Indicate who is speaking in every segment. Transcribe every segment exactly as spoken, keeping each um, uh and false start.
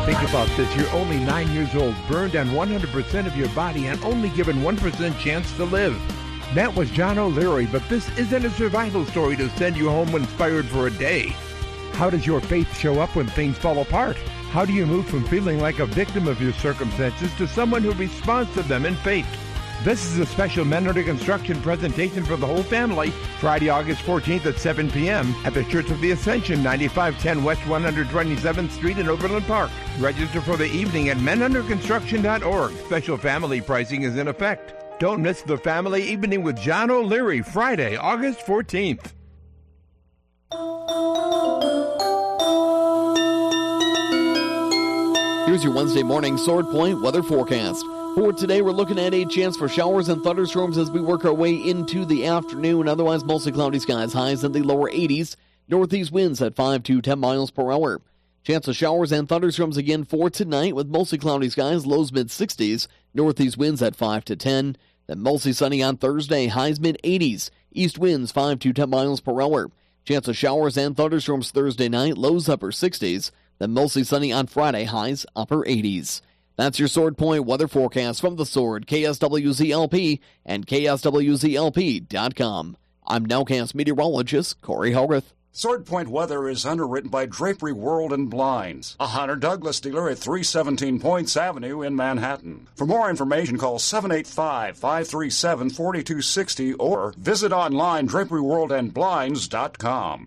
Speaker 1: Think about this. You're only nine years old, burned on one hundred percent of your body, and only given one percent chance to live. That was John O'Leary, but this isn't a survival story to send you home inspired for a day. How does your faith show up when things fall apart? How do you move from feeling like a victim of your circumstances to someone who responds to them in faith? This is a special Men Under Construction presentation for the whole family, Friday, August fourteenth at seven p.m. at the Church of the Ascension, ninety-five ten West one hundred twenty-seventh Street in Overland Park. Register for the evening at men under construction dot org. Special family pricing is in effect. Don't miss the family evening with John O'Leary, Friday, August fourteenth.
Speaker 2: Here's your Wednesday morning Sword Point weather forecast. For today, we're looking at a chance for showers and thunderstorms as we work our way into the afternoon. Otherwise, mostly cloudy skies, highs in the lower eighties. Northeast winds at five to ten miles per hour. Chance of showers and thunderstorms again for tonight with mostly cloudy skies, lows mid-sixties. Northeast winds at five to ten. Then mostly sunny on Thursday, highs mid-eighties. East winds five to ten miles per hour. Chance of showers and thunderstorms Thursday night, lows upper sixties. Then mostly sunny on Friday, highs upper eighties. That's your Sword Point weather forecast from The Sword, K S W Z L P, and K S W Z L P dot com. I'm Nowcast meteorologist Corey Hogarth.
Speaker 3: Sword Point weather is underwritten by Drapery World and Blinds, a Hunter Douglas dealer at three seventeen Points Avenue in Manhattan. For more information, call seven eight five, five three seven, four two six zero or visit online drapery world and blinds dot com.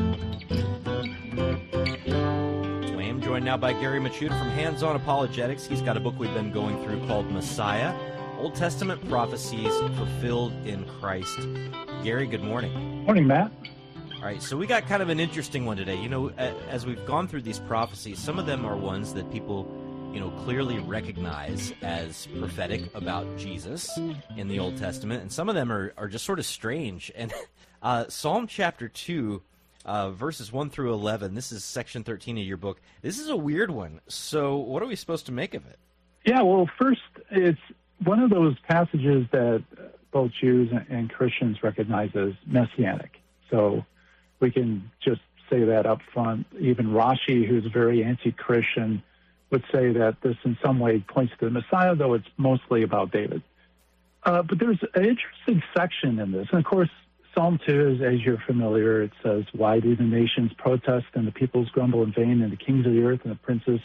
Speaker 4: Joined now by Gary Machuda from Hands-On Apologetics. He's got a book we've been going through called Messiah, Old Testament Prophecies Fulfilled in Christ. Gary, good morning.
Speaker 5: Morning, Matt.
Speaker 4: All right, so we got kind of an interesting one today. You know, as we've gone through these prophecies, some of them are ones that people, you know, clearly recognize as prophetic about Jesus in the Old Testament, and some of them are, are just sort of strange. And uh, Psalm chapter two, Uh, verses one through eleven, this is section thirteen of your book. This is a weird one. So what are we supposed to make of it?
Speaker 5: Yeah, well, first, it's one of those passages that both Jews and Christians recognize as messianic. So we can just say that up front. Even Rashi, who's very anti-Christian, would say that this in some way points to the Messiah, though it's mostly about David. Uh, but there's an interesting section in this. And, of course, Psalm two is, as you're familiar, it says, "Why do the nations protest and the peoples grumble in vain, and the kings of the earth and the princes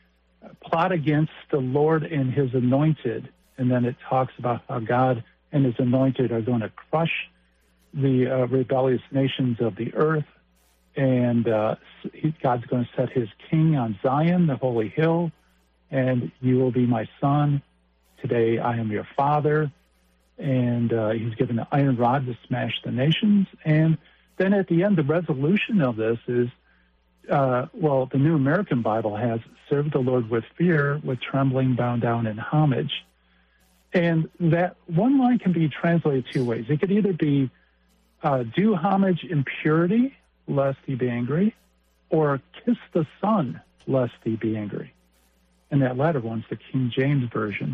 Speaker 5: plot against the Lord and his anointed?" And then it talks about how God and his anointed are going to crush the uh, rebellious nations of the earth, and uh, God's going to set his king on Zion, the holy hill, and you will be my son. Today I am your father. And uh, he's given an iron rod to smash the nations. And then at the end, the resolution of this is, uh, well, the New American Bible has, "Serve the Lord with fear, with trembling, bound down in homage." And that one line can be translated two ways. It could either be, uh, "Do homage in purity, lest he be angry," or "Kiss the Son, lest he be angry." And that latter one's the King James Version.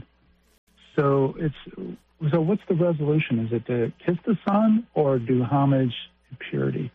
Speaker 5: So it's... So what's the resolution? Is it to kiss the Son or do homage in purity?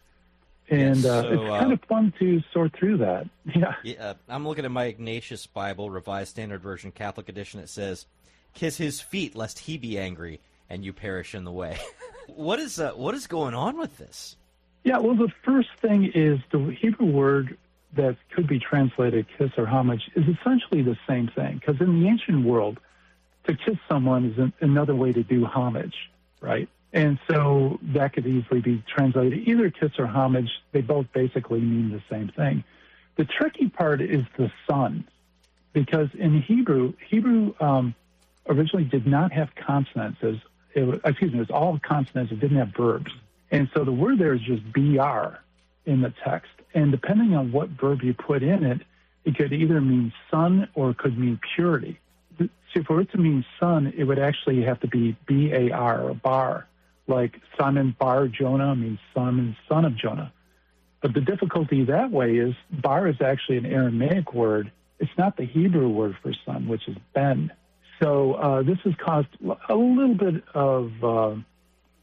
Speaker 5: And uh, so, it's kind uh, of fun to sort through that. Yeah.
Speaker 4: yeah. I'm looking at my Ignatius Bible, Revised Standard Version, Catholic Edition. It says, "Kiss his feet, lest he be angry, and you perish in the way." What is uh, what is going on with this?
Speaker 5: Yeah, well, the first thing is the Hebrew word that could be translated kiss or homage is essentially the same thing, because in the ancient world, to kiss someone is an, another way to do homage, right? And so that could easily be translated either kiss or homage. They both basically mean the same thing. The tricky part is the son, because in Hebrew, Hebrew um, originally did not have consonants. As it was, excuse me, it was all consonants. It didn't have verbs. And so the word there is just br in the text. And depending on what verb you put in it, it could either mean son or it could mean purity. So for it to mean son, it would actually have to be B A R, or bar. Like Simon Bar Jonah means son and son of Jonah. But the difficulty that way is bar is actually an Aramaic word. It's not the Hebrew word for son, which is ben. So uh, this has caused a little bit of uh,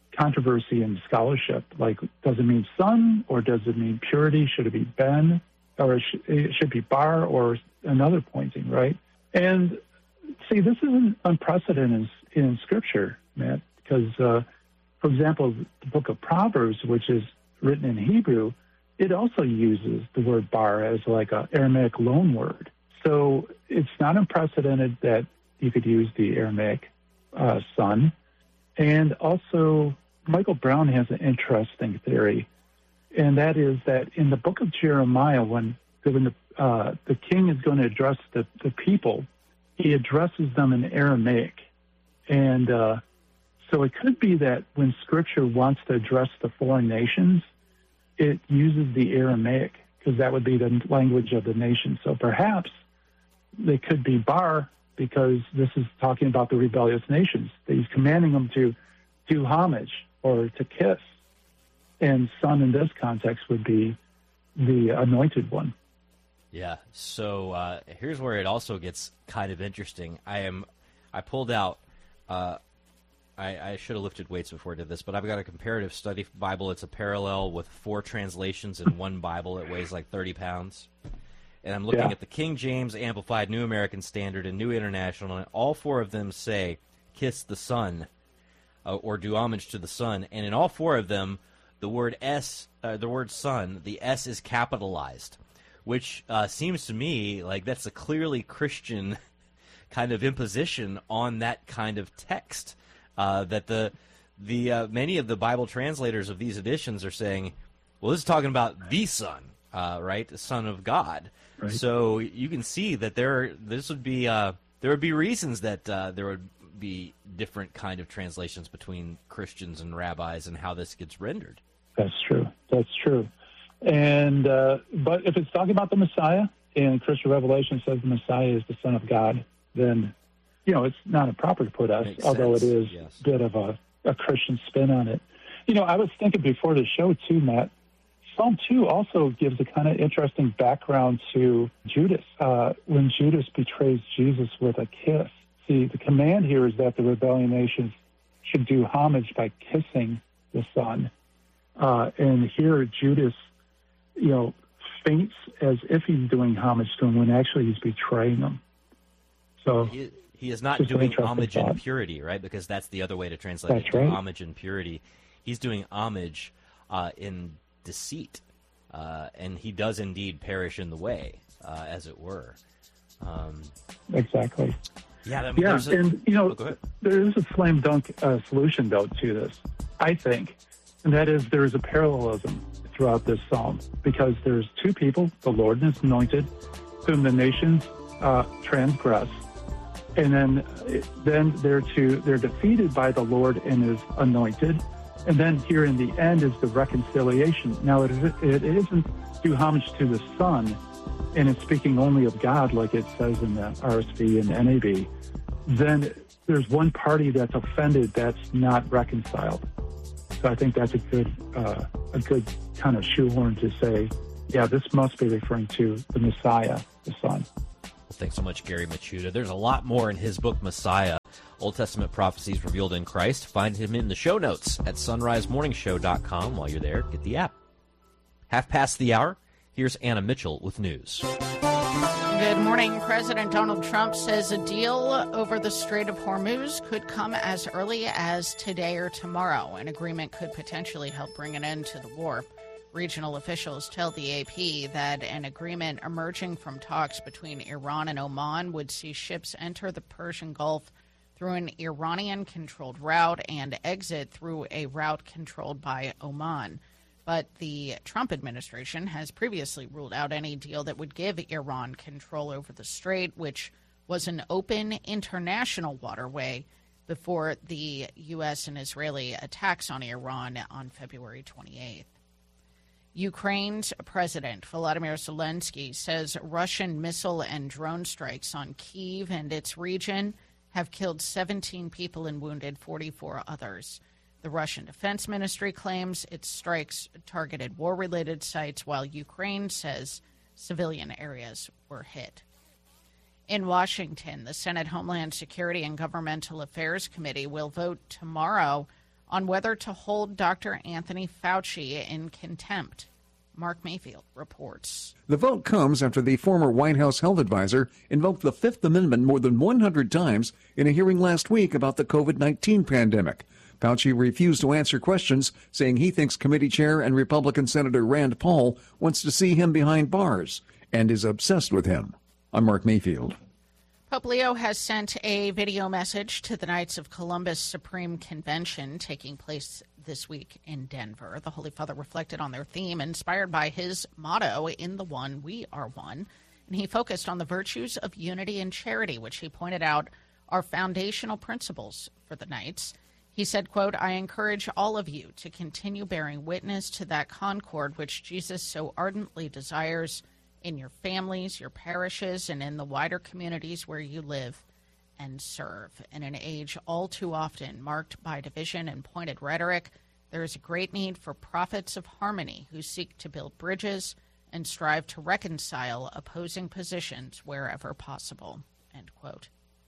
Speaker 5: controversy in scholarship. Like, does it mean son or does it mean purity? Should it be ben? or it, sh- it should be bar or another pointing, right? And see, this isn't unprecedented in, in Scripture, Matt, because, uh, for example, the book of Proverbs, which is written in Hebrew, it also uses the word bar as like an Aramaic loan word. So it's not unprecedented that you could use the Aramaic uh, son. And also, Michael Brown has an interesting theory, and that is that in the book of Jeremiah, when, when the, uh, the king is going to address the, the people, he addresses them in Aramaic. And uh, so it could be that when Scripture wants to address the foreign nations, it uses the Aramaic, because that would be the language of the nation. So perhaps they could be bar, because this is talking about the rebellious nations. He's commanding them to do homage or to kiss. And son in this context would be the anointed one.
Speaker 4: Yeah, so uh, here's where it also gets kind of interesting. I am, I pulled out, uh, I, I should have lifted weights before I did this, but I've got a comparative study Bible. It's a parallel with four translations in one Bible. It weighs like thirty pounds. And I'm looking
Speaker 5: Yeah.
Speaker 4: at the King James Amplified, New American Standard, and New International, and all four of them say, kiss the Son, uh, or do homage to the Son. And in all four of them, the word S, uh, the word Son, the S is capitalized, which uh, seems to me like that's a clearly Christian kind of imposition on that kind of text. Uh, that the the uh, many of the Bible translators of these editions are saying, well, this is talking about the Son, uh, right, the Son of God.
Speaker 5: Right.
Speaker 4: So you can see that there this would be uh, there would be reasons that uh, there would be different kind of translations between Christians and rabbis and how this gets rendered.
Speaker 5: That's true. That's true. And uh, but if it's talking about the Messiah, and Christian Revelation says the Messiah is the Son of God, then, you know, it's not improper to put us,
Speaker 4: Makes
Speaker 5: although
Speaker 4: sense,
Speaker 5: it is
Speaker 4: yes.
Speaker 5: a bit of a, a Christian spin on it. You know, I was thinking before the show, too, Matt, Psalm two also gives a kind of interesting background to Judas, uh, when Judas betrays Jesus with a kiss. See, the command here is that the rebellion nations should do homage by kissing the Son. Uh, and here Judas, you know, faints as if he's doing homage to him when actually he's betraying him. So
Speaker 4: He, he is not
Speaker 5: Just an
Speaker 4: doing
Speaker 5: interesting
Speaker 4: homage in
Speaker 5: thought.
Speaker 4: purity, right? Because that's the other way to translate
Speaker 5: That's
Speaker 4: it, to
Speaker 5: right.
Speaker 4: homage in purity. He's doing homage uh, in deceit, uh, and he does indeed perish in the way, uh, as it were. Um,
Speaker 5: exactly.
Speaker 4: yeah, I mean,
Speaker 5: Yeah,
Speaker 4: there's a-
Speaker 5: and, you know,
Speaker 4: Oh, go ahead.
Speaker 5: there is a slam dunk uh, solution, though, to this, I think, and that is there is a parallelism throughout this psalm, because there's two people, the Lord and his anointed, whom the nations uh, transgress, and then then they're to they're defeated by the Lord and his anointed, and then here in the end is the reconciliation. Now it, is, it isn't do homage to the Son, and it's speaking only of God, like it says in the R S V and N A B. Then there's one party that's offended that's not reconciled. So I think that's a good uh, a good kind of shoehorn to say, yeah, this must be referring to the Messiah, the Son.
Speaker 4: Well, thanks so much, Gary Machuda. There's a lot more in his book, Messiah, Old Testament Prophecies Revealed in Christ. Find him in the show notes at sunrise morning show dot com. While you're there, get the app. Half past the hour, here's Anna Mitchell with news.
Speaker 6: Good morning. President Donald Trump says a deal over the Strait of Hormuz could come as early as today or tomorrow. An agreement could potentially help bring an end to the war. Regional officials tell the A P that an agreement emerging from talks between Iran and Oman would see ships enter the Persian Gulf through an Iranian-controlled route and exit through a route controlled by Oman. But the Trump administration has previously ruled out any deal that would give Iran control over the strait, which was an open international waterway before the U S and Israeli attacks on Iran on February twenty-eighth. Ukraine's President Volodymyr Zelensky says Russian missile and drone strikes on Kyiv and its region have killed seventeen people and wounded forty-four others. The Russian Defense Ministry claims its strikes targeted war-related sites, while Ukraine says civilian areas were hit. In Washington, the Senate Homeland Security and Governmental Affairs Committee will vote tomorrow on whether to hold Doctor Anthony Fauci in contempt. Mark Mayfield reports.
Speaker 7: The vote comes after the former White House health advisor invoked the Fifth Amendment more than one hundred times in a hearing last week about the COVID nineteen pandemic. Fauci refused to answer questions, saying he thinks committee chair and Republican Senator Rand Paul wants to see him behind bars and is obsessed with him. I'm Mark Mayfield.
Speaker 6: Pope Leo has sent a video message to the Knights of Columbus Supreme Convention taking place this week in Denver. The Holy Father reflected on their theme, inspired by his motto, "In the One, we are one." And he focused on the virtues of unity and charity, which he pointed out are foundational principles for the Knights. He said, quote, "I encourage all of you to continue bearing witness to that concord which Jesus so ardently desires in your families, your parishes, and in the wider communities where you live and serve." In an age all too often marked by division and pointed rhetoric, there is a great need for prophets of harmony who seek to build bridges and strive to reconcile opposing positions wherever possible, end quote.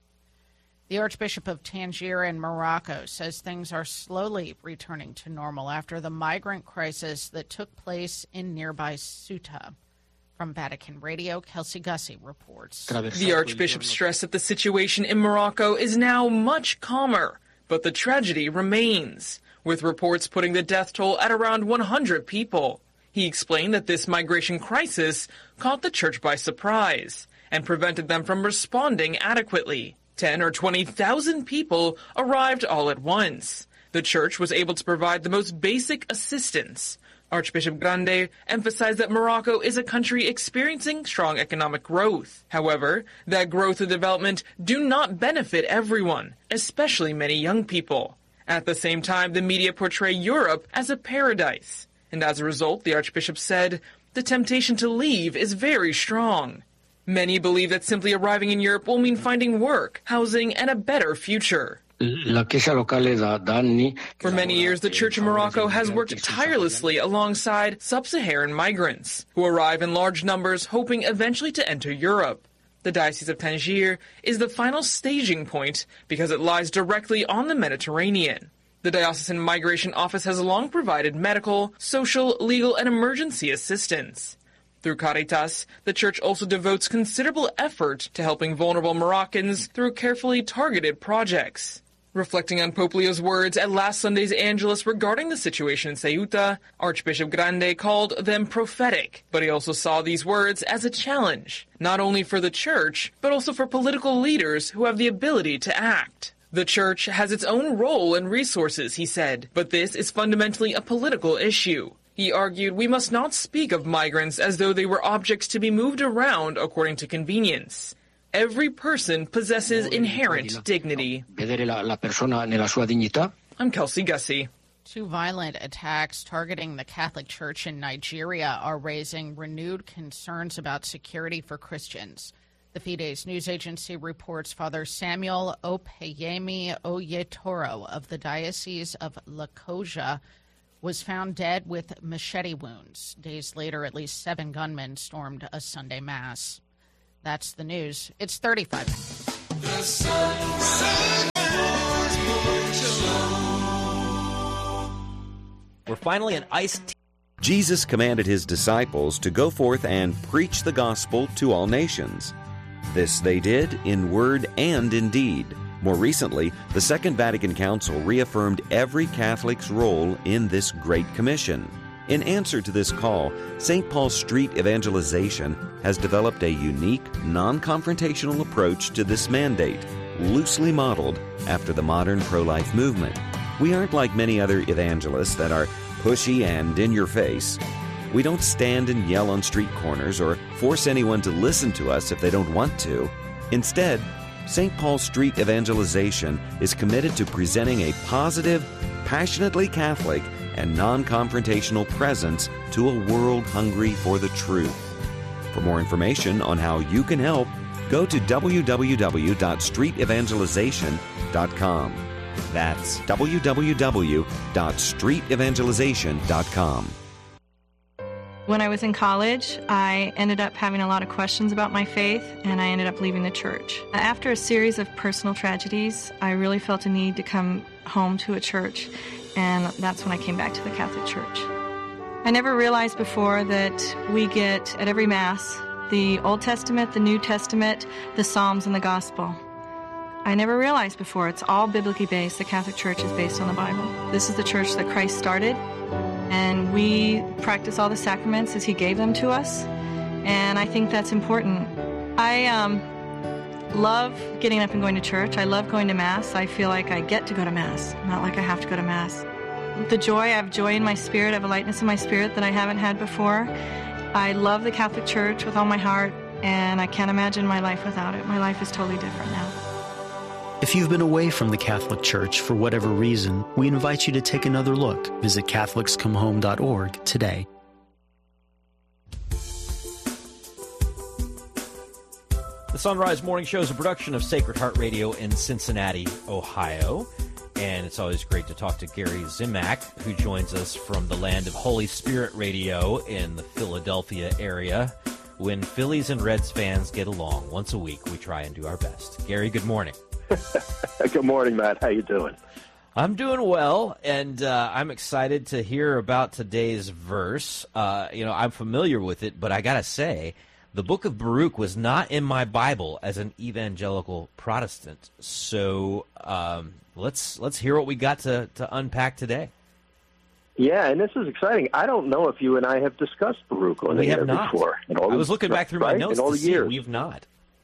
Speaker 6: The Archbishop of Tangier in Morocco says things are slowly returning to normal after the migrant crisis that took place in nearby Ceuta. From Vatican Radio, Kelsey Gussie reports.
Speaker 8: The Archbishop stressed that the situation in Morocco is now much calmer, but the tragedy remains, with reports putting the death toll at around one hundred people. He explained that this migration crisis caught the church by surprise and prevented them from responding adequately. Ten or twenty thousand people arrived all at once. The church was able to provide the most basic assistance. Archbishop Grande emphasized that Morocco is a country experiencing strong economic growth. However, that growth and development do not benefit everyone, especially many young people. At the same time, the media portray Europe as a paradise. And as a result, the Archbishop said, the temptation to leave is very strong. Many believe that simply arriving in Europe will mean finding work, housing, and a better future. For many years, the Church in Morocco has worked tirelessly alongside sub-Saharan migrants, who arrive in large numbers hoping eventually to enter Europe. The Diocese of Tangier is the final staging point because it lies directly on the Mediterranean. The Diocesan Migration Office has long provided medical, social, legal, and emergency assistance. Through Caritas, the Church also devotes considerable effort to helping vulnerable Moroccans through carefully targeted projects. Reflecting on Pope Leo's words at last Sunday's Angelus regarding the situation in Ceuta, Archbishop Grande called them prophetic, but he also saw these words as a challenge, not only for the Church, but also for political leaders who have the ability to act. The Church has its own role and resources, he said, but this is fundamentally a political issue. He argued we must not speak of migrants as though they were objects to be moved around according to convenience. Every person possesses inherent dignity. I'm Kelsey Gussie.
Speaker 6: Two violent attacks targeting the Catholic Church in Nigeria are raising renewed concerns about security for Christians. The Fides news agency reports Father Samuel Opeyemi Oyetoro of the Diocese of Lokoja was found dead with machete wounds. Days later, at least seven gunmen stormed a Sunday Mass. That's the news. It's thirty-five minutes. The Sunset
Speaker 4: We're finally an iced tea.
Speaker 9: Jesus commanded his disciples to go forth and preach the gospel to all nations. This they did in word and in deed. More recently, the Second Vatican Council reaffirmed every Catholic's role in this Great Commission. In answer to this call, Saint Paul Street Evangelization has developed a unique, non-confrontational approach to this mandate, loosely modeled after the modern pro-life movement. We aren't like many other evangelists that are pushy and in your face. We don't stand and yell on street corners or force anyone to listen to us if they don't want to. Instead, Saint Paul Street Evangelization is committed to presenting a positive, passionately Catholic, and non-confrontational presence to a world hungry for the truth. For more information on how you can help, go to w w w dot street evangelization dot com. That's w w w dot street evangelization dot com.
Speaker 10: When I was in college, I ended up having a lot of questions about my faith, and I ended up leaving the church. After a series of personal tragedies, I really felt a need to come home to a church, and that's when I came back to the Catholic Church. I never realized before that we get at every Mass the Old Testament, the New Testament, the Psalms, and the Gospel. I never realized before it's all biblically based. The Catholic Church is based on the Bible. This is the church that Christ started, and we practice all the sacraments as he gave them to us, and I think that's important. I um, love getting up and going to church. I love going to Mass. I feel like I get to go to Mass, not like I have to go to Mass. The joy, I have joy in my spirit, I have a lightness in my spirit that I haven't had before. I love the Catholic Church with all my heart, and I can't imagine my life without it. My life is totally different now.
Speaker 11: If you've been away from the Catholic Church for whatever reason, we invite you to take another look. Visit Catholics Come Home dot org today.
Speaker 4: The Sunrise Morning Show is a production of Sacred Heart Radio in Cincinnati, Ohio. And it's always great to talk to Gary Zimak, who joins us from the land of Holy Spirit Radio in the Philadelphia area. When Phillies and Reds fans get along once a week, we try and do our best. Gary, good morning.
Speaker 12: Good morning, Matt. How you doing?
Speaker 4: I'm doing well, and uh, I'm excited to hear about today's verse. Uh, you know, I'm familiar with it, but I got to say, the book of Baruch was not in my Bible as an evangelical Protestant. So um, let's let's hear what we got to, to unpack today.
Speaker 12: Yeah, and this is exciting. I don't know if you and I have discussed Baruch on
Speaker 4: we
Speaker 12: the
Speaker 4: have
Speaker 12: air
Speaker 4: not.
Speaker 12: before.
Speaker 4: I was looking back through
Speaker 12: right?
Speaker 4: my notes
Speaker 12: in all
Speaker 4: to
Speaker 12: the
Speaker 4: see
Speaker 12: years.
Speaker 4: we've not.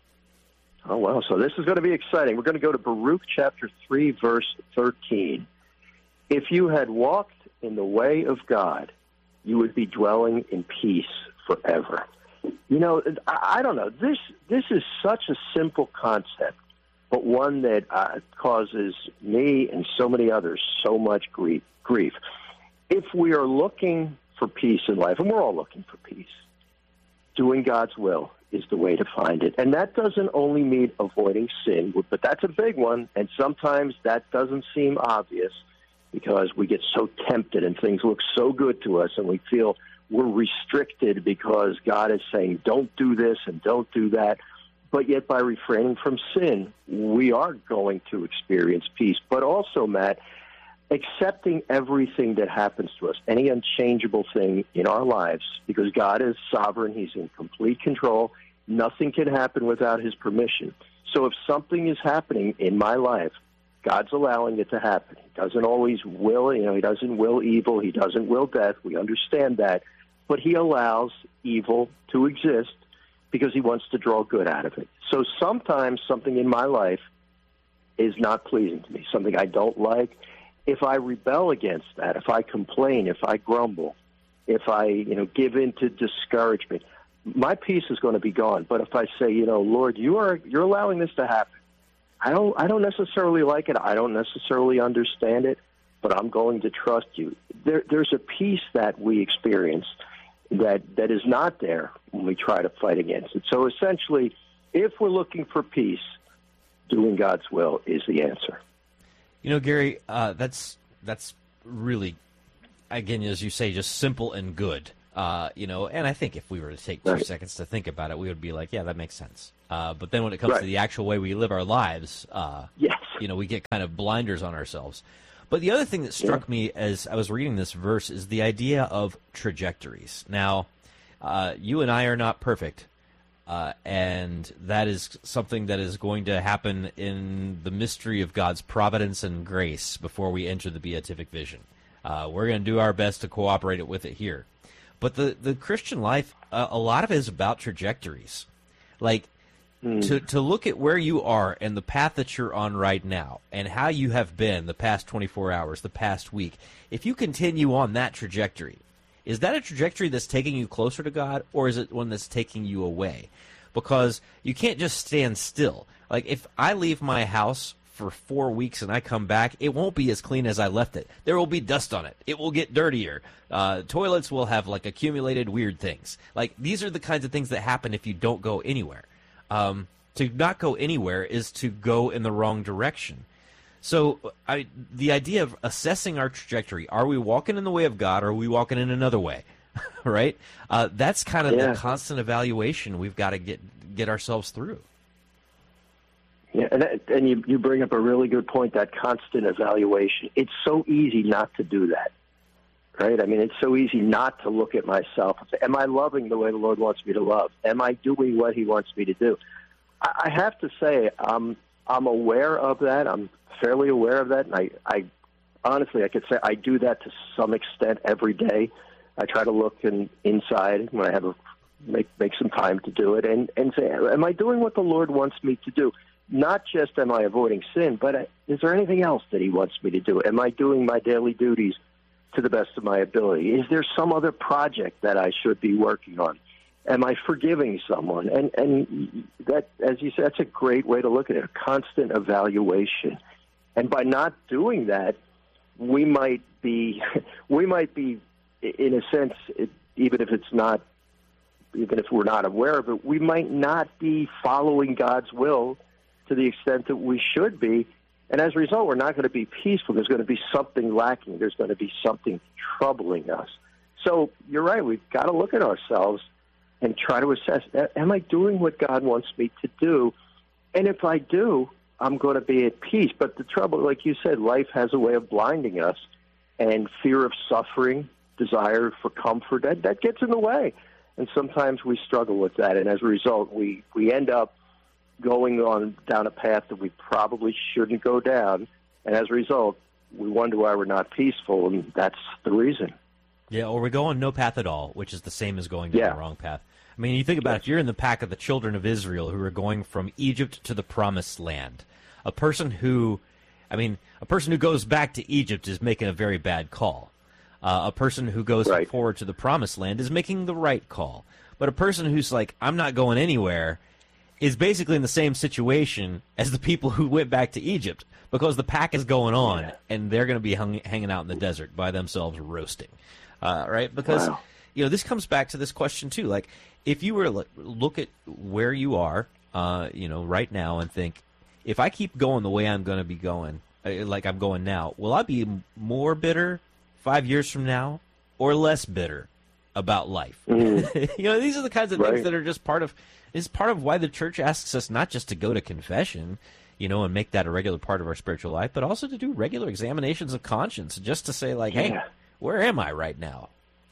Speaker 12: Oh, well, so this is going to be exciting. We're going to go to Baruch chapter three, verse thirteen. If you had walked in the way of God, you would be dwelling in peace forever. You know, I, I don't know. This this is such a simple concept, but one that uh, causes me and so many others so much grief. grief. If we are looking for peace in life, and we're all looking for peace, doing God's will is the way to find it. And that doesn't only mean avoiding sin, but that's a big one, and sometimes that doesn't seem obvious because we get so tempted and things look so good to us and we feel we're restricted because God is saying don't do this and don't do that. But yet by refraining from sin, we are going to experience peace. But also, Matt, accepting everything that happens to us, any unchangeable thing in our lives, because God is sovereign, he's in complete control. Nothing can happen without his permission. So if something is happening in my life, God's allowing it to happen. He doesn't always will, you know, he doesn't will evil, he doesn't will death. We understand that. But he allows evil to exist because he wants to draw good out of it. So sometimes something in my life is not pleasing to me, something I don't like. If I rebel against that, if I complain, if I grumble, if I, you know, give in to discouragement, my peace is going to be gone. But if I say, you know, Lord, you are you're allowing this to happen. I don't I don't necessarily like it. I don't necessarily understand it, but I'm going to trust you. There, there's a peace that we experience that that is not there when we try to fight against it. So essentially, if we're looking for peace, doing God's will is the answer.
Speaker 4: You know, Gary, uh, that's that's really, again, as you say, just simple and good. Uh, you know, and I think if we were to take two right. seconds to think about it, we would be like, yeah, that makes sense. Uh, but then when it comes right. to the actual way we live our lives, uh,
Speaker 12: yes.
Speaker 4: you know, we get kind of blinders on ourselves. But the other thing that struck yeah. me as I was reading this verse is the idea of trajectories. Now, uh, you and I are not perfect. Uh, and that is something that is going to happen in the mystery of God's providence and grace before we enter the beatific vision. Uh, we're going to do our best to cooperate it with it here. But the, the Christian life, uh, a lot of it is about trajectories. Like, mm. to, to look at where you are and the path that you're on right now and how you have been the past twenty-four hours, the past week, if you continue on that trajectory, is that a trajectory that's taking you closer to God, or is it one that's taking you away? Because you can't just stand still. Like, if I leave my house for four weeks and I come back, it won't be as clean as I left it. There will be dust on it. It will get dirtier. Uh, toilets will have, like, accumulated weird things. Like, these are the kinds of things that happen if you don't go anywhere. Um, to not go anywhere is to go in the wrong direction. So I, the idea of assessing our trajectory, are we walking in the way of God, or are we walking in another way? Right? Uh, that's kind of yeah. the constant evaluation we've got to get get ourselves through.
Speaker 12: Yeah, and that, and you you bring up a really good point, that constant evaluation. It's so easy not to do that. right? I mean, it's so easy not to look at myself and say, am I loving the way the Lord wants me to love? Am I doing what he wants me to do? I, I have to say, um, I'm aware of that. I'm fairly aware of that. And I, I honestly, I could say I do that to some extent every day. I try to look in, inside when I have a, make, make some time to do it and, and say, am I doing what the Lord wants me to do? Not just am I avoiding sin, but is there anything else that he wants me to do? Am I doing my daily duties to the best of my ability? Is there some other project that I should be working on? Am I forgiving someone? And and that, as you said, that's a great way to look at it, a constant evaluation. And by not doing that, we might be, we might be, in a sense, it, even if it's not, even if we're not aware of it, we might not be following God's will to the extent that we should be. And as a result, we're not going to be peaceful. There's going to be something lacking. There's going to be something troubling us. So you're right. We've got to look at ourselves and try to assess, am I doing what God wants me to do? And if I do, I'm going to be at peace. But the trouble, like you said, life has a way of blinding us, and fear of suffering, desire for comfort, that, that gets in the way. And sometimes we struggle with that. And as a result, we, we end up going on down a path that we probably shouldn't go down, and as a result, we wonder why we're not peaceful, and that's the reason.
Speaker 4: Yeah, or we go on no path at all, which is the same as going down
Speaker 12: yeah.
Speaker 4: the wrong path. I mean, you think about it, if you're in the pack of the children of Israel who are going from Egypt to the Promised Land, a person who, I mean, a person who goes back to Egypt is making a very bad call. Uh, a person who goes
Speaker 12: right.
Speaker 4: forward to the Promised Land is making the right call. But a person who's like, I'm not going anywhere, is basically in the same situation as the people who went back to Egypt, because the pack is going on, yeah. and they're going to be hung, hanging out in the desert by themselves roasting, uh, right? Because,
Speaker 12: wow.
Speaker 4: you know, this comes back to this question, too. Like, if you were to look at where you are, uh, you know, right now and think, if I keep going the way I'm going to be going, like I'm going now, will I be more bitter five years from now or less bitter about life?
Speaker 12: Mm.
Speaker 4: You know, these are the kinds of
Speaker 12: right.
Speaker 4: things that are just part of is part of why the church asks us not just to go to confession, you know, and make that a regular part of our spiritual life, but also to do regular examinations of conscience, just to say, like,
Speaker 12: yeah.
Speaker 4: hey, where am I right now?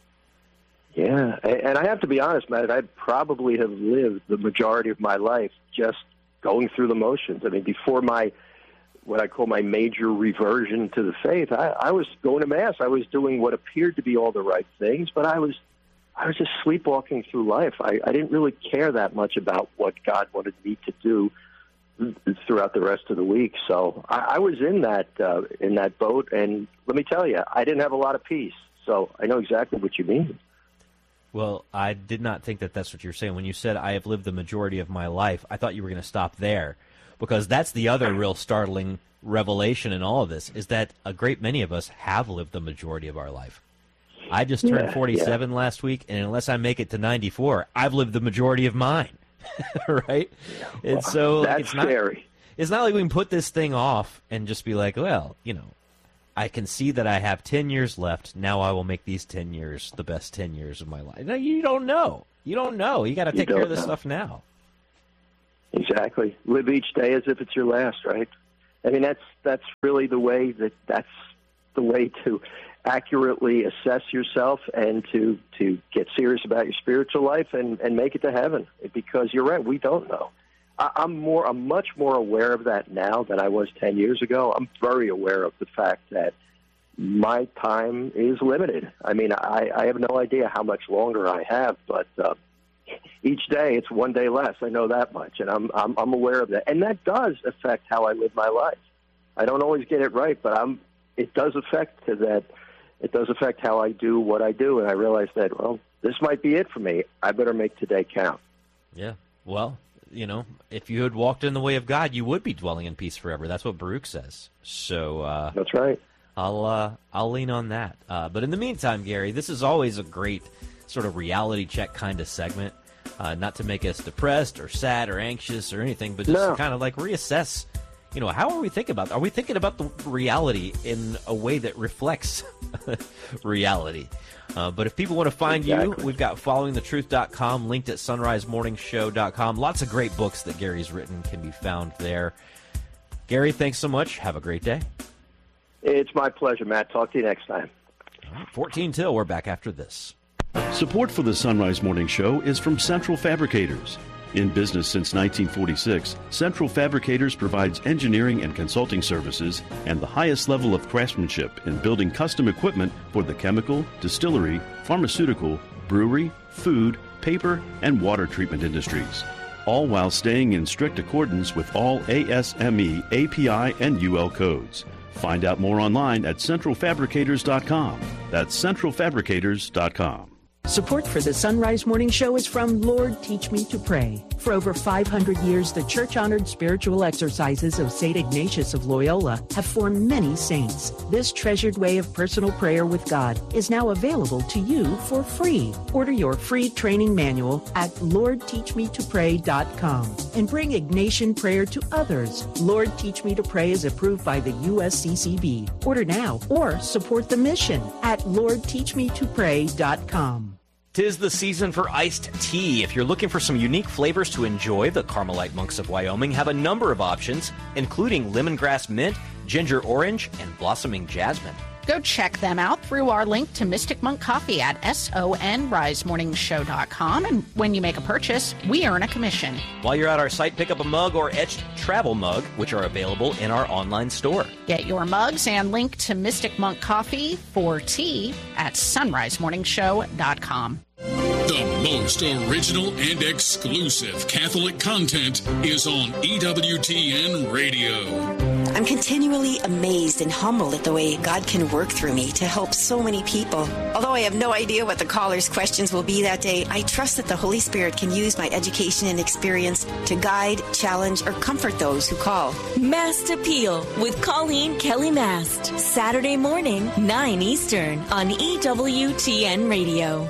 Speaker 12: Yeah, and I have to be honest, Matt, I probably have lived the majority of my life just going through the motions. I mean, before my, what I call my major reversion to the faith, I, I was going to Mass. I was doing what appeared to be all the right things, but I was I was just sleepwalking through life. I, I didn't really care that much about what God wanted me to do throughout the rest of the week. So I, I was in that uh, in that boat, and let me tell you, I didn't have a lot of peace. So I know exactly what you mean.
Speaker 4: Well, I did not think that that's what you're saying. When you said, I have lived the majority of my life, I thought you were going to stop there, because that's the other real startling revelation in all of this, is that a great many of us have lived the majority of our life. I just turned
Speaker 12: yeah,
Speaker 4: forty-seven
Speaker 12: yeah.
Speaker 4: last week, and unless I make it to ninety-four, I've lived the majority of mine, right?
Speaker 12: Well,
Speaker 4: and so
Speaker 12: that's
Speaker 4: it's not,
Speaker 12: scary.
Speaker 4: It's not like we can put this thing off and just be like, well, you know, I can see that I have ten years left. Now I will make these ten years the best ten years of my life. No, you don't know. You don't know. You got to take care of this
Speaker 12: know.
Speaker 4: stuff now.
Speaker 12: Exactly. Live each day as if it's your last, right? I mean, that's that's really the way that that's the way to accurately assess yourself and to, to get serious about your spiritual life and, and make it to heaven. Because you're right, we don't know. I, I'm more, I'm much more aware of that now than I was ten years ago. I'm very aware of the fact that my time is limited. I mean, I, I have no idea how much longer I have, but uh, each day it's one day less. I know that much, and I'm, I'm I'm aware of that, and that does affect how I live my life. I don't always get it right, but I'm. It does affect that. It does affect how I do what I do, and I realize that, well, this might be it for me. I better make today count.
Speaker 4: Yeah. Well, you know, if you had walked in the way of God, you would be dwelling in peace forever. That's what Baruch says. So uh,
Speaker 12: that's right.
Speaker 4: I'll uh, I'll lean on that. Uh, but in the meantime, Gary, this is always a great sort of reality check kind of segment. Uh, not to make us depressed or sad or anxious or anything, but just
Speaker 12: no.
Speaker 4: to kind of like reassess, you know, how are we thinking about, are we thinking about the reality in a way that reflects reality? Uh, but if people want to find
Speaker 12: exactly.
Speaker 4: you, we've got following the truth dot com, linked at sunrise morning show dot com. Lots of great books that Gary's written can be found there. Gary, thanks so much. Have a great day.
Speaker 12: It's my pleasure, Matt. Talk to you next time.
Speaker 4: fourteen till. We're back after this.
Speaker 13: Support for the Sunrise Morning Show is from Central Fabricators. In business since nineteen forty-six, Central Fabricators provides engineering and consulting services and the highest level of craftsmanship in building custom equipment for the chemical, distillery, pharmaceutical, brewery, food, paper, and water treatment industries, all while staying in strict accordance with all A S M E, A P I, and U L codes. Find out more online at central fabricators dot com. That's central fabricators dot com.
Speaker 14: Support for the Sunrise Morning Show is from Lord Teach Me to Pray. For over five hundred years, the church-honored spiritual exercises of Saint Ignatius of Loyola have formed many saints. This treasured way of personal prayer with God is now available to you for free. Order your free training manual at lord teach me to pray dot com and bring Ignatian prayer to others. Lord Teach Me to Pray is approved by the U S C C B. Order now or support the mission at lord teach me to pray dot com.
Speaker 4: Tis the season for iced tea. If you're looking for some unique flavors to enjoy, the Carmelite Monks of Wyoming have a number of options, including lemongrass mint, ginger orange, and blossoming jasmine.
Speaker 6: Go check them out through our link to Mystic Monk Coffee at sonrise morning show dot com. And when you make a purchase, we earn a commission.
Speaker 4: While you're at our site, pick up a mug or etched travel mug, which are available in our online store.
Speaker 6: Get your mugs and link to Mystic Monk Coffee for tea at sunrise morning show dot com.
Speaker 15: The most original and exclusive Catholic content is on E W T N Radio.
Speaker 16: I'm continually amazed and humbled at the way God can work through me to help so many people. Although I have no idea what the caller's questions will be that day, I trust that the Holy Spirit can use my education and experience to guide, challenge, or comfort those who call.
Speaker 17: Mast Appeal with Colleen Kelly Mast. Saturday morning, nine Eastern on E W T N Radio.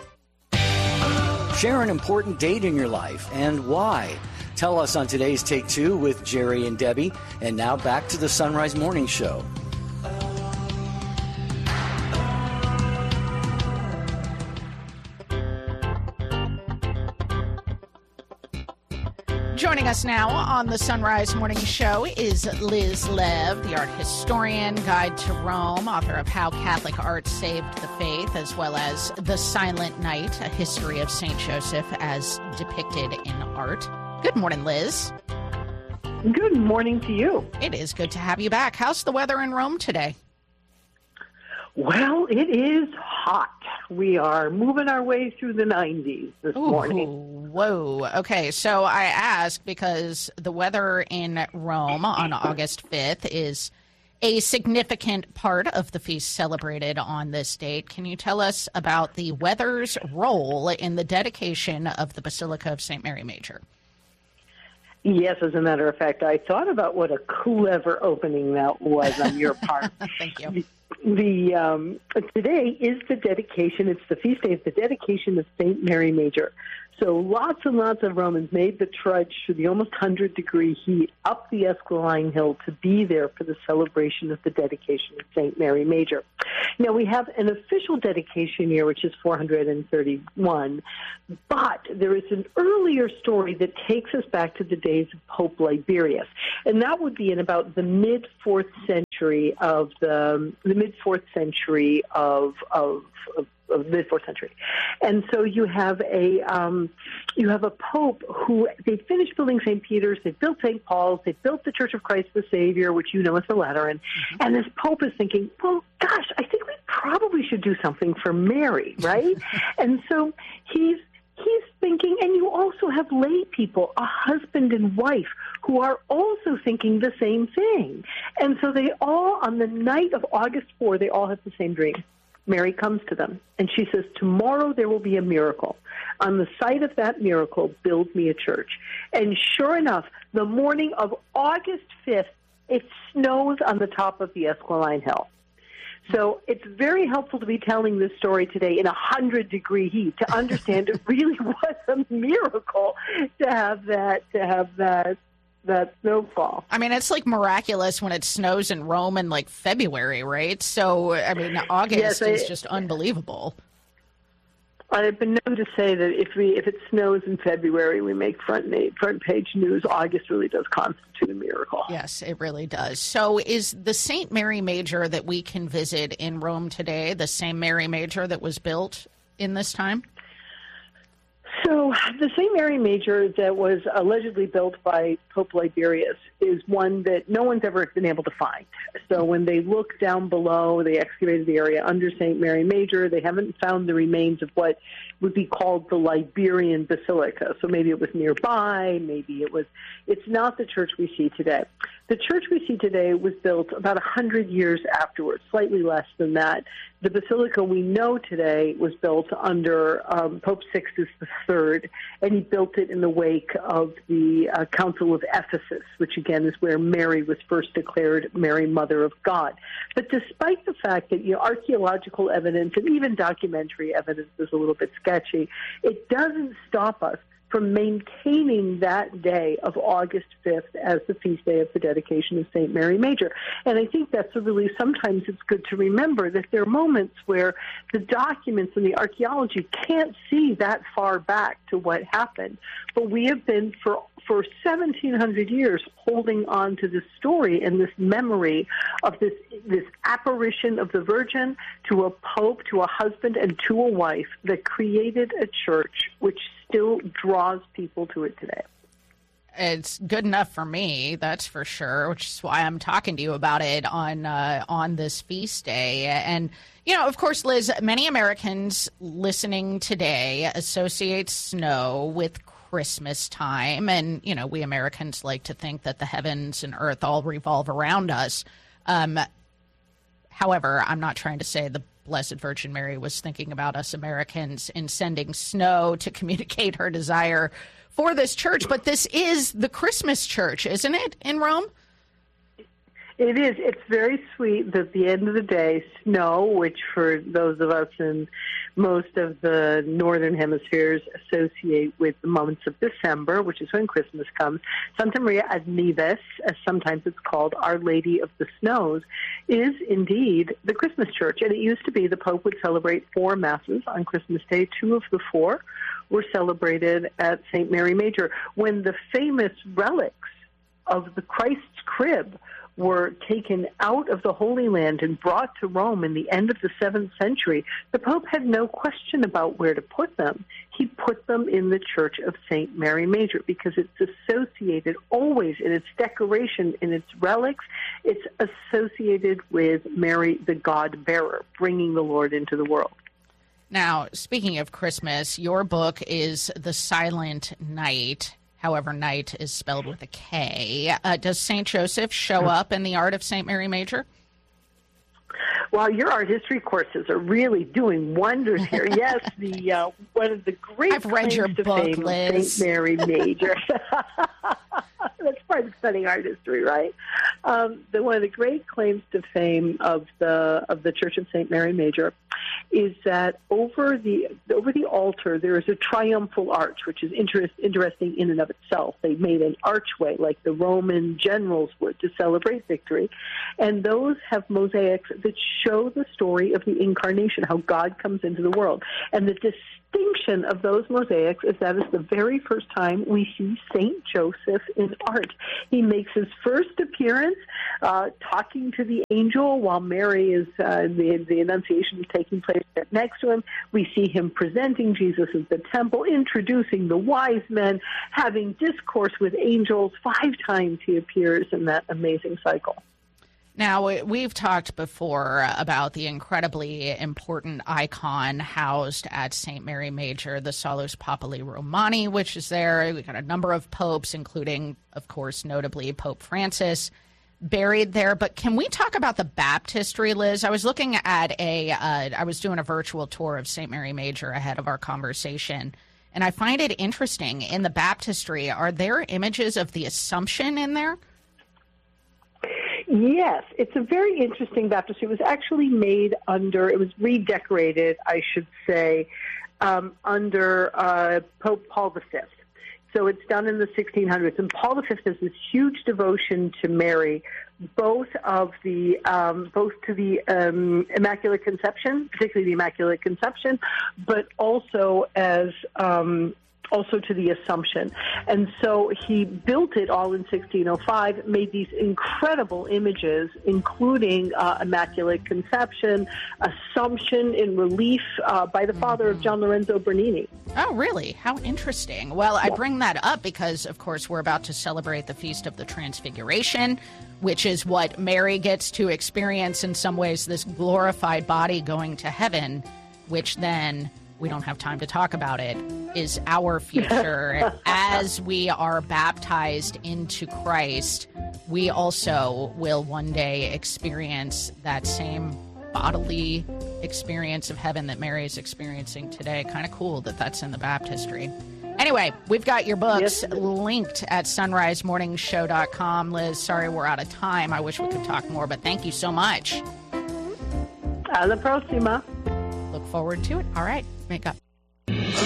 Speaker 18: Share an important date in your life and why. Tell us on today's Take Two with Jerry and Debbie. And now back to the Sunrise Morning Show.
Speaker 6: Joining us now on the Sunrise Morning Show is Liz Lev, the art historian, guide to Rome, author of How Catholic Art Saved the Faith, as well as The Silent Night, a history of Saint Joseph as depicted in art. Good morning, Liz.
Speaker 19: Good morning to you.
Speaker 6: It is good to have you back. How's the weather in Rome today?
Speaker 19: Well, it is hot. We are moving our way through the nineties this
Speaker 6: Ooh,
Speaker 19: morning.
Speaker 6: Whoa. Okay, so I ask because the weather in Rome on August fifth is a significant part of the feast celebrated on this date. Can you tell us about the weather's role in the dedication of the Basilica of Saint Mary Major?
Speaker 19: Yes, as a matter of fact, I thought about what a clever opening that was on your part.
Speaker 6: Thank you.
Speaker 19: The um, today is the dedication. It's the feast day of the dedication of Saint Mary Major. So lots and lots of Romans made the trudge through the almost one hundred degree heat up the Esquiline Hill to be there for the celebration of the dedication of Saint Mary Major. Now, we have an official dedication year, which is four hundred thirty-one, but there is an earlier story that takes us back to the days of Pope Liberius, and that would be in about the mid-fourth century of the, the mid-fourth century of, of, of of the mid-fourth century. And so you have a um, you have a pope who, they finished building Saint Peter's, they built Saint Paul's, they built the Church of Christ the Savior, which you know is the Lateran, mm-hmm. and this pope is thinking, well, gosh, I think we probably should do something for Mary, right? And so he's he's thinking, and you also have lay people, a husband and wife, who are also thinking the same thing. And so they all, on the night of August fourth, they all have the same dream. Mary comes to them, and she says, tomorrow there will be a miracle. On the site of that miracle, build me a church. And sure enough, the morning of August fifth, it snows on the top of the Esquiline Hill. So it's very helpful to be telling this story today in one hundred degree heat to understand it really was a miracle to have that, to have that, that snowfall.
Speaker 6: I mean, it's like miraculous when it snows in Rome in like February, right? So, I mean, August
Speaker 19: yes, I,
Speaker 6: is just unbelievable.
Speaker 19: I've been known to say that if we if it snows in February, we make front front page news. August really does constitute a miracle.
Speaker 6: Yes, it really does. So is the Saint Mary Major that we can visit in Rome today the same Mary Major that was built in this time?
Speaker 19: So the Saint Mary Major that was allegedly built by Pope Liberius is one that no one's ever been able to find. So when they look down below, they excavated the area under Saint Mary Major. They haven't found the remains of what would be called the Liberian Basilica. So maybe it was nearby, maybe it was, it's not the church we see today. The church we see today was built about one hundred years afterwards, slightly less than that. The basilica we know today was built under um, Pope Sixtus the Third, and he built it in the wake of the uh, Council of Ephesus, which again is where Mary was first declared Mary, Mother of God. But despite the fact that, you know, archaeological evidence and even documentary evidence is a little bit sketchy, it doesn't stop us from maintaining that day of August fifth as the feast day of the dedication of Saint Mary Major. And I think that's a really, sometimes it's good to remember that there are moments where the documents and the archaeology can't see that far back to what happened. But we have been, for for seventeen hundred years, holding on to this story and this memory of this this apparition of the Virgin to a pope, to a husband, and to a wife that created a church which still draws people to it today.
Speaker 6: It's good enough for me, that's for sure, which is why I'm talking to you about it on uh, on this feast day. And, you know, of course, Liz, many Americans listening today associate snow with Christmas time. And, you know, we Americans like to think that the heavens and earth all revolve around us. Um, however, I'm not trying to say the Blessed Virgin Mary was thinking about us Americans in sending snow to communicate her desire for this church. But this is the Christmas church, isn't it, in Rome?
Speaker 19: It is. It's very sweet that at the end of the day, snow, which for those of us in most of the northern hemispheres associate with the months of December, which is when Christmas comes, Santa Maria ad Nieves, as sometimes it's called, Our Lady of the Snows, is indeed the Christmas church. And it used to be the Pope would celebrate four masses on Christmas Day. Two of the four were celebrated at Saint Mary Major. When the famous relics of the Christ's crib were taken out of the Holy Land and brought to Rome in the end of the seventh century, the Pope had no question about where to put them. He put them in the Church of Saint Mary Major because it's associated always in its decoration, in its relics, it's associated with Mary, the God-bearer, bringing the Lord into the world.
Speaker 6: Now, speaking of Christmas, your book is The Silent Night. However, night is spelled with a K. Uh, does Saint Joseph show up in the art of Saint Mary Major?
Speaker 19: Well, your art history courses are really doing wonders here. Yes, the uh, one of the great
Speaker 6: I've read your
Speaker 19: claims to
Speaker 6: book,
Speaker 19: fame
Speaker 6: Liz.
Speaker 19: of Saint Mary Major. That's part of studying art history, right? Um, the, one of the great claims to fame of the of the Church of Saint Mary Major is that over the over the altar there is a triumphal arch, which is interest, interesting in and of itself. They made an archway like the Roman generals would to celebrate victory, and those have mosaics that show the story of the Incarnation, how God comes into the world. And the distinction of those mosaics is that it's the very first time we see Saint Joseph in art. He makes his first appearance uh, talking to the angel while Mary is, uh, the, the Annunciation is taking place next to him. We see him presenting Jesus at the temple, introducing the wise men, having discourse with angels. Five times he appears in that amazing cycle.
Speaker 6: Now, we've talked before about the incredibly important icon housed at Saint Mary Major, the Salus Populi Romani, which is there. We've got a number of popes, including, of course, notably Pope Francis, buried there. But can we talk about the baptistry, Liz? I was looking at a, uh, I was doing a virtual tour of Saint Mary Major ahead of our conversation, and I find it interesting. In the baptistry, are there images of the Assumption in there?
Speaker 19: Yes, it's a very interesting baptistry. It was actually made under, it was redecorated, I should say, um, under uh, Pope Paul the Fifth. So it's done in the sixteen hundreds. And Paul the Fifth has this huge devotion to Mary, both of the um, both to the um, Immaculate Conception, particularly the Immaculate Conception, but also as um, also to the Assumption. And so he built it all in sixteen oh five, made these incredible images, including uh, Immaculate Conception, Assumption in relief uh, by the father of John Lorenzo Bernini.
Speaker 6: Oh, really? How interesting. Well, I bring that up because, of course, we're about to celebrate the Feast of the Transfiguration, which is what Mary gets to experience in some ways, this glorified body going to heaven, which then, we don't have time to talk about it, is our future. As we are baptized into Christ, we also will one day experience that same bodily experience of heaven that Mary is experiencing today. Kind of cool that that's in the baptistry. Anyway, we've got your books yes. linked at sunrise morning show dot com. Liz, sorry we're out of time. I wish we could talk more, but thank you so much.
Speaker 19: Alla prossima.
Speaker 6: Look forward to it. All right, make up.
Speaker 20: Arise,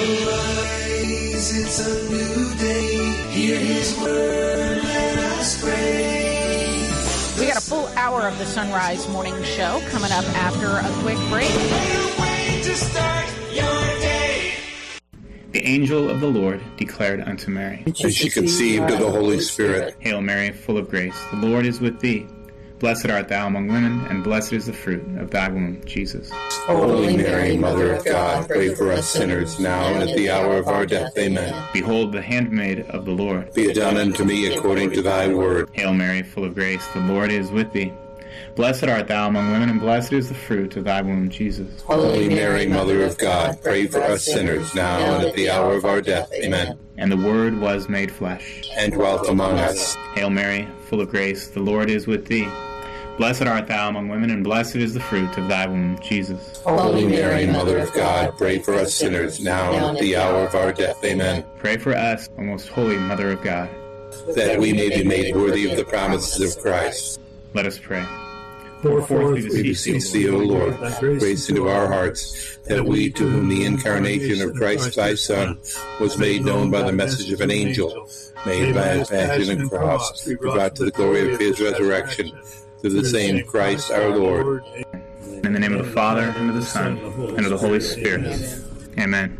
Speaker 20: it's a new day. Hear his word, let us pray.
Speaker 6: We got a full hour of the Sunrise Morning Show coming up after a quick break.
Speaker 20: Way to start your day.
Speaker 21: The angel of the Lord declared unto Mary,
Speaker 22: and she conceived of the Holy Spirit.
Speaker 21: Hail Mary, full of grace, the Lord is with thee. Blessed art thou among women, and blessed is the fruit of thy womb, Jesus.
Speaker 22: Holy Mary, Mother of God, pray for us sinners, now and at the hour of our death. Amen.
Speaker 21: Behold, the handmaid of the Lord.
Speaker 22: Be it done unto me according to thy word.
Speaker 21: Hail Mary, full of grace, the Lord is with thee. Blessed art thou among women, and blessed is the fruit of thy womb, Jesus.
Speaker 22: Holy Mary, Mother of God, pray for us sinners, now and at the hour of our death. Amen.
Speaker 21: And the Word was made flesh,
Speaker 22: and dwelt among us.
Speaker 21: Hail Mary, full of grace, the Lord is with thee. Blessed art thou among women, and blessed is the fruit of thy womb, Jesus.
Speaker 22: Holy Mary, Mother of God, pray for us sinners, now and at the hour of our death. Amen.
Speaker 21: Pray for us, O most holy Mother of God,
Speaker 22: that we may be made worthy of the promises of Christ.
Speaker 21: Let us pray.
Speaker 22: Pour forth, we beseech thee, O Lord, grace into our hearts, that we, to whom the incarnation of Christ thy Son was made known by the message of an angel, made by his passion and cross, be brought to the glory of his resurrection, through the same Christ our Lord.
Speaker 21: In the name of the Father, and of the Son, and of the Holy Spirit. Amen.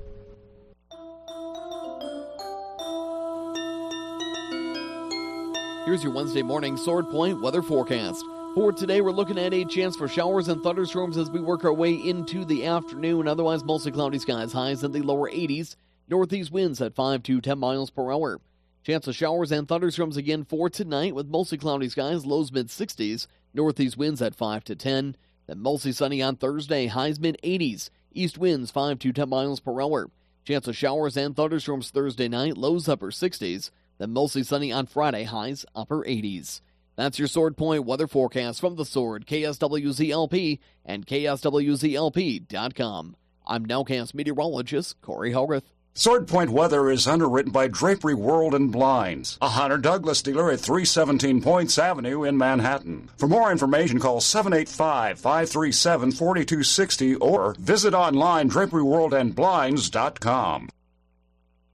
Speaker 2: Here's your Wednesday morning Sword Point weather forecast. For today, we're looking at a chance for showers and thunderstorms as we work our way into the afternoon. Otherwise, mostly cloudy skies, highs in the lower eighties. Northeast winds at five to ten miles per hour. Chance of showers and thunderstorms again for tonight with mostly cloudy skies, lows mid-sixties. Northeast winds at five to ten. Then mostly sunny on Thursday, highs mid-eighties. East winds five to ten miles per hour. Chance of showers and thunderstorms Thursday night, lows upper sixties. Then mostly sunny on Friday, highs upper eighties. That's your Sword Point weather forecast from The Sword, K S W Z L P, and K S W Z L P dot com. I'm Nowcast meteorologist Corey Hogarth.
Speaker 3: Sword Point weather is underwritten by Drapery World and Blinds, a Hunter Douglas dealer at three seventeen Points Avenue in Manhattan. For more information, call seven eight five, five three seven, four two six zero or visit online drapery world and blinds dot com.